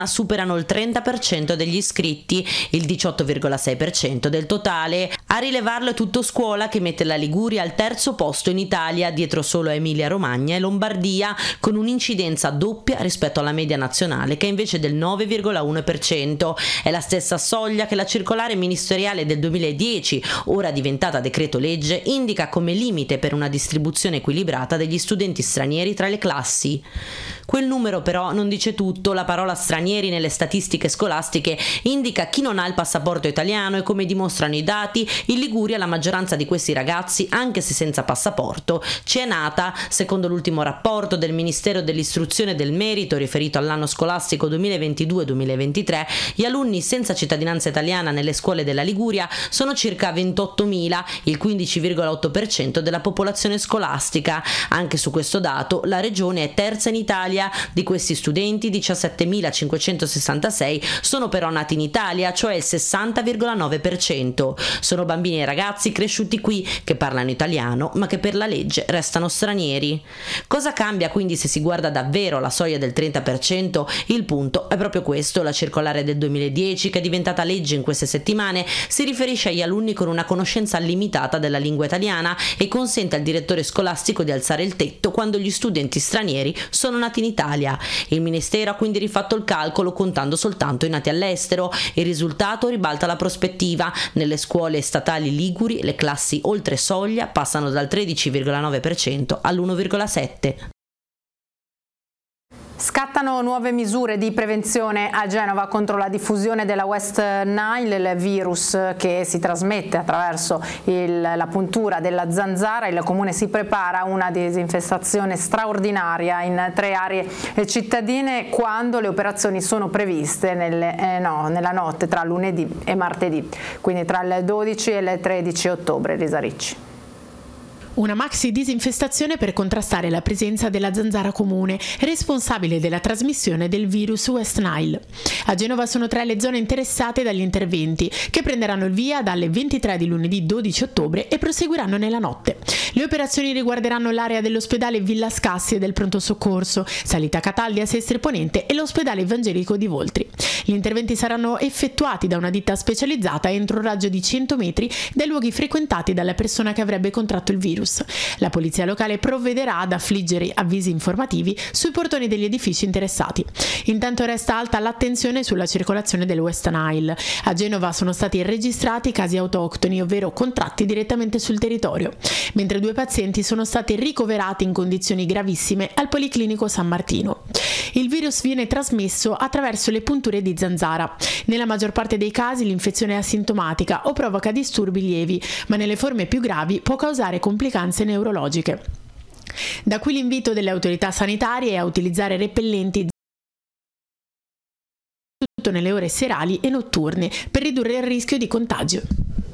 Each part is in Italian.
superano il 30% degli iscritti, il 18,6% del totale. A rilevarlo è Tuttoscuola, che mette la Liguria al terzo posto in Italia, dietro solo a Emilia-Romagna e Lombardia, con un'incidenza doppia rispetto alla media nazionale, che è invece del 9,1%. È la stessa soglia che la circolare ministeriale del 2010, ora diventata decreto legge, indica come limite per una distribuzione equilibrata degli studenti stranieri tra le classi. Quel numero però non dice tutto. La parola stranieri nelle statistiche scolastiche indica chi non ha il passaporto italiano e, come dimostrano i dati, in Liguria la maggioranza di questi ragazzi, anche se senza passaporto, ci è nata. Secondo l'ultimo rapporto del Ministero dell'Istruzione e del Merito riferito all'anno scolastico 2022-2023, gli alunni senza cittadinanza italiana nelle scuole della Liguria sono circa 28.000, il 15,8% della popolazione scolastica. Anche su questo dato la regione è terza in Italia. Di questi studenti 17.566 sono però nati in Italia, cioè il 60,9%. Sono bambini e ragazzi cresciuti qui, che parlano italiano ma che per la legge restano stranieri. Cosa cambia quindi se si guarda davvero la soglia del 30%? Il punto è proprio questo. La circolare del 2010, che è diventata legge in queste settimane, si riferisce agli alunni con una conoscenza limitata della lingua italiana e consente al direttore scolastico di alzare il tetto quando gli studenti stranieri sono nati in Italia. Il Ministero ha quindi rifatto il calcolo contando soltanto i nati all'estero. Il risultato ribalta la prospettiva. Nelle scuole statali liguri le classi oltre soglia passano dal 13,9% all'1,7%. Scattano nuove misure di prevenzione a Genova contro la diffusione della West Nile, il virus che si trasmette attraverso la puntura della zanzara. Il comune si prepara a una disinfestazione straordinaria in 3 aree cittadine quando le operazioni sono previste nella notte tra lunedì e martedì, quindi tra il 12 e il 13 ottobre. Elisa Ricci. Una maxi disinfestazione per contrastare la presenza della zanzara comune, responsabile della trasmissione del virus West Nile. A Genova sono 3 le zone interessate dagli interventi, che prenderanno il via dalle 23 di lunedì 12 ottobre e proseguiranno nella notte. Le operazioni riguarderanno l'area dell'ospedale Villa Scassi e del pronto soccorso, Salita Cataldi a Sestri Ponente e l'ospedale evangelico di Voltri. Gli interventi saranno effettuati da una ditta specializzata entro un raggio di 100 metri dai luoghi frequentati dalla persona che avrebbe contratto il virus. La polizia locale provvederà ad affliggere avvisi informativi sui portoni degli edifici interessati. Intanto resta alta l'attenzione sulla circolazione del West Nile. A Genova sono stati registrati casi autoctoni, ovvero contratti direttamente sul territorio, mentre 2 pazienti sono stati ricoverati in condizioni gravissime al Policlinico San Martino. Il virus viene trasmesso attraverso le punture di zanzara. Nella maggior parte dei casi l'infezione è asintomatica o provoca disturbi lievi, ma nelle forme più gravi può causare complicanze neurologiche. Da qui l'invito delle autorità sanitarie a utilizzare repellenti soprattutto nelle ore serali e notturne per ridurre il rischio di contagio.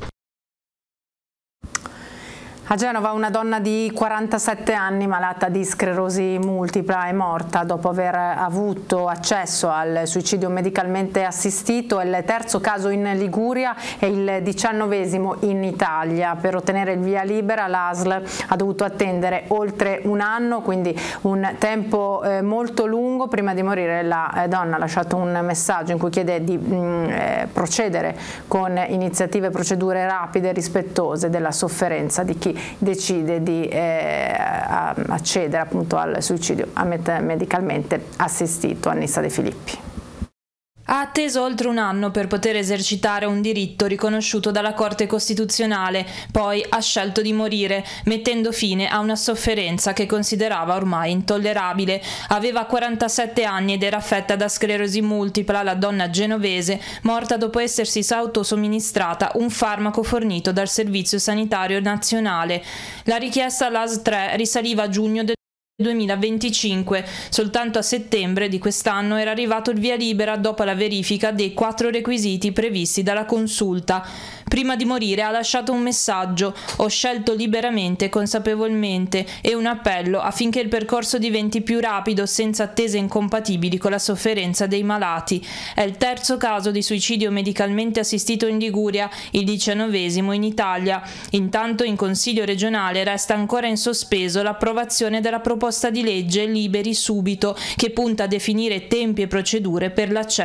A Genova una donna di 47 anni malata di sclerosi multipla è morta dopo aver avuto accesso al suicidio medicalmente assistito. È il terzo caso in Liguria e il 19° in Italia. Per ottenere il via libera l'ASL ha dovuto attendere oltre un anno, quindi un tempo molto lungo. Prima di morire la donna ha lasciato un messaggio in cui chiede di procedere con iniziative e procedure rapide e rispettose della sofferenza di chi decide di accedere appunto al suicidio medicalmente assistito. Annissa De Filippi. Ha atteso oltre un anno per poter esercitare un diritto riconosciuto dalla Corte Costituzionale, poi ha scelto di morire, mettendo fine a una sofferenza che considerava ormai intollerabile. Aveva 47 anni ed era affetta da sclerosi multipla, la donna genovese, morta dopo essersi autosomministrata un farmaco fornito dal Servizio Sanitario Nazionale. La richiesta all'ASL 3 risaliva a giugno del 2025. Soltanto a settembre di quest'anno era arrivato il via libera dopo la verifica dei 4 requisiti previsti dalla consulta. Prima di morire ha lasciato un messaggio: ho scelto liberamente e consapevolmente, e un appello affinché il percorso diventi più rapido senza attese incompatibili con la sofferenza dei malati. È il terzo caso di suicidio medicalmente assistito in Liguria, il 19° in Italia. Intanto in Consiglio regionale resta ancora in sospeso l'approvazione della proposta di legge Liberi Subito, che punta a definire tempi e procedure per l'accesso